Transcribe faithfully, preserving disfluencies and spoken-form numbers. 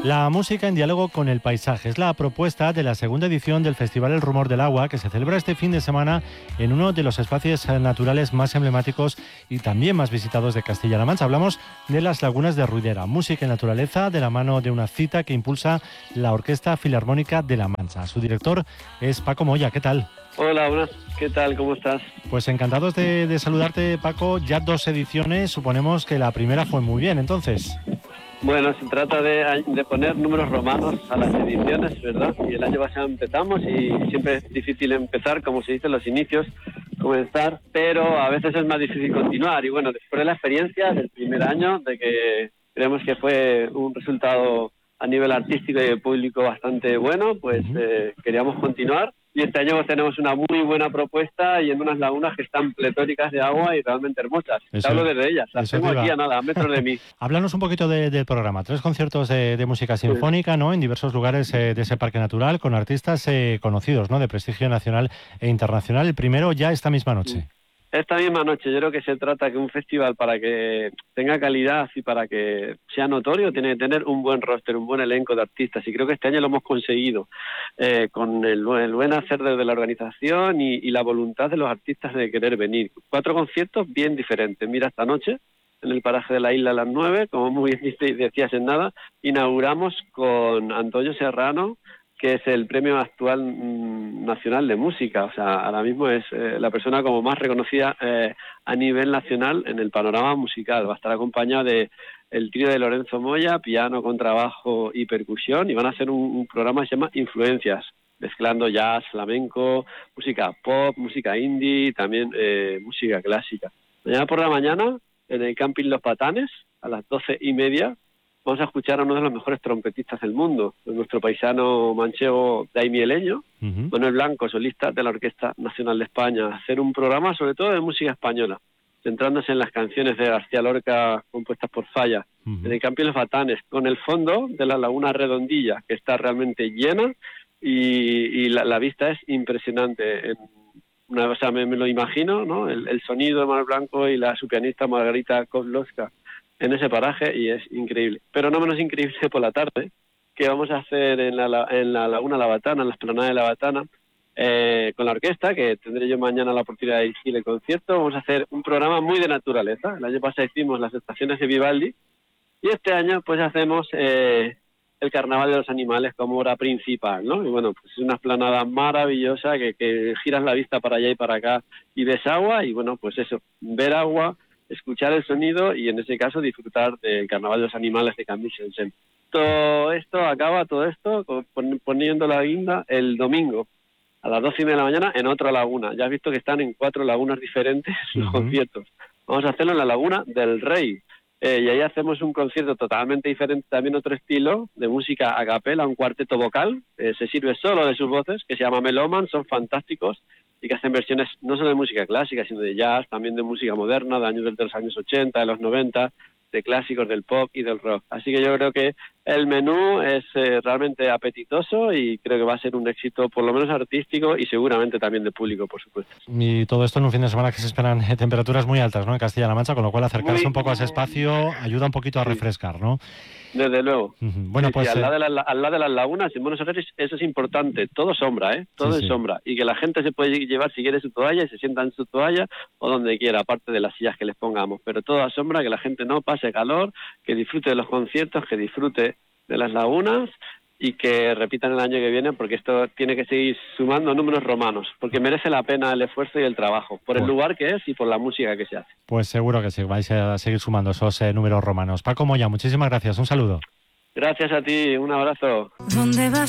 La música en diálogo con el paisaje es la propuesta de la segunda edición del Festival El Rumor del Agua, que se celebra este fin de semana en uno de los espacios naturales más emblemáticos y también más visitados de Castilla-La Mancha. Hablamos de las lagunas de Ruidera, música y naturaleza de la mano de una cita que impulsa la Orquesta Filarmónica de La Mancha. Su director es Paco Moya. ¿Qué tal? Hola, buenas. ¿Qué tal? ¿Cómo estás? Pues encantados de, de saludarte, Paco. Ya dos ediciones, suponemos que la primera fue muy bien, entonces. Bueno, se trata de, de poner números romanos a las ediciones, ¿verdad? Y el año pasado empezamos y siempre es difícil empezar, como se dice en los inicios, comenzar, pero a veces es más difícil continuar. Y bueno, después de la experiencia del primer año, de que creemos que fue un resultado a nivel artístico y de público bastante bueno, pues eh, queríamos continuar. Y este año pues, tenemos una muy buena propuesta y en unas lagunas que están pletóricas de agua y realmente hermosas. Te hablo desde ellas, las tengo aquí a nada, a metros de mí. Háblanos un poquito de, del programa. Tres conciertos de, de música sinfónica, ¿no? En diversos lugares eh, de ese parque natural con artistas eh, conocidos, ¿no? De prestigio nacional e internacional. El primero ya esta misma noche. Esta misma noche yo creo que se trata que un festival, para que tenga calidad y para que sea notorio, tiene que tener un buen roster, un buen elenco de artistas, y creo que este año lo hemos conseguido eh, con el, el buen hacer de la organización y, y la voluntad de los artistas de querer venir. Cuatro conciertos bien diferentes. Mira, esta noche en el paraje de la isla a las nueve, como muy bien decías en nada, inauguramos con Antonio Serrano, que es el premio actual mmm, nacional de música. O sea, ahora mismo es eh, la persona como más reconocida eh, a nivel nacional en el panorama musical. Va a estar acompañado de el trío de Lorenzo Moya, piano, contrabajo y percusión, y van a hacer un, un programa que se llama Influencias, mezclando jazz, flamenco, música pop, música indie, también eh, música clásica. Mañana por la mañana, en el Camping Los Patanes, a las doce y media, vamos a escuchar a uno de los mejores trompetistas del mundo, nuestro paisano manchego daimieleño, uh-huh. Manuel Blanco, solista de la Orquesta Nacional de España, hacer un programa sobre todo de música española, centrándose en las canciones de García Lorca compuestas por Falla, uh-huh. en el Camping Los Batanes, con el fondo de la Laguna Redondilla, que está realmente llena y, y la, la vista es impresionante. En una cosa me, me lo imagino, ¿no? El, el sonido de Manuel Blanco y la su pianista Margarita Kozlowska en ese paraje, y es increíble. Pero no menos increíble por la tarde, que vamos a hacer en la, en la Laguna La Batana, en la explanada de La Batana, eh, con la orquesta, que tendré yo mañana la oportunidad de dirigir el concierto. Vamos a hacer un programa muy de naturaleza. El año pasado hicimos las estaciones de Vivaldi, y este año pues hacemos eh, el Carnaval de los Animales como hora principal, ¿no? Y bueno, pues es una explanada maravillosa que, que giras la vista para allá y para acá y ves agua, y bueno, pues eso, ver agua, escuchar el sonido y en ese caso disfrutar del Carnaval de los Animales de Camille Saint-Saëns. Todo esto acaba, todo esto poniendo la guinda el domingo a las doce y media de la mañana en otra laguna. Ya has visto que están en cuatro lagunas diferentes los uh-huh. conciertos. Vamos a hacerlo en la Laguna del Rey. Eh, y ahí hacemos un concierto totalmente diferente, también otro estilo de música a capela, un cuarteto vocal. Eh, se sirve solo de sus voces, que se llama Meloman, son fantásticos, y que hacen versiones no solo de música clásica, sino de jazz, también de música moderna, de años de los años ochenta, de los noventa, de clásicos del pop y del rock. Así que yo creo que el menú es eh, realmente apetitoso y creo que va a ser un éxito por lo menos artístico y seguramente también de público, por supuesto. Y todo esto en un fin de semana que se esperan eh, temperaturas muy altas, ¿no? En Castilla-La Mancha, con lo cual acercarse muy, un poco a ese espacio ayuda un poquito a sí. refrescar, ¿no? Desde luego. Uh-huh. Bueno, sí, pues sí, al, lado de la, al lado de las lagunas, en Buenos Aires, eso es importante. Todo sombra, ¿eh? Todo sí, es sí. sombra. Y que la gente se puede llevar, si quiere, su toalla y se sienta en su toalla o donde quiera, aparte de las sillas que les pongamos. Pero todo a sombra, que la gente no pase calor, que disfrute de los conciertos, que disfrute de las lagunas y que repitan el año que viene, porque esto tiene que seguir sumando números romanos, porque merece la pena el esfuerzo y el trabajo, por el lugar que es y por la música que se hace. Pues seguro que sí, vais a seguir sumando esos eh, números romanos. Paco Moya, muchísimas gracias, un saludo. Gracias a ti, un abrazo. ¿Dónde vas?